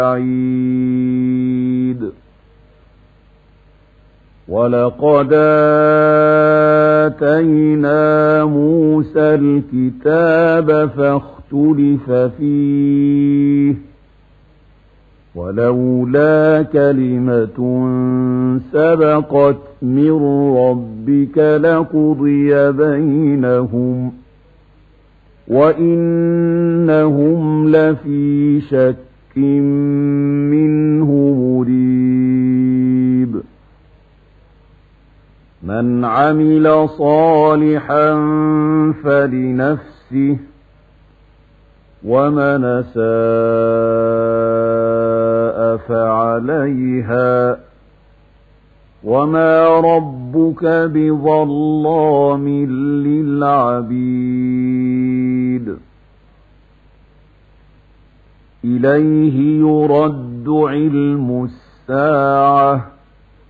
بعيد ولقد آتينا موسى الكتاب فاختلف فيه ولولا كلمة سبقت من ربك لقضي بينهم وإنهم لفي شك منه مريب من عمل صالحا فلنفسه ومن أساء فعليها وما ربك بظلام للعبيد إليه يرد علم الساعة